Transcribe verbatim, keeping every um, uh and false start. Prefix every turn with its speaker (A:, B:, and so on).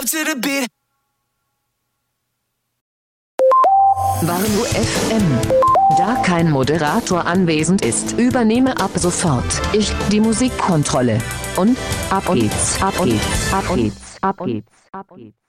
A: vibe to the beat.
B: Warnow F M. Da kein Moderator anwesend ist, übernehme ab sofort ich die Musikkontrolle. Und ab geht's, ab geht's, ab geht's, ab geht's, ab geht's.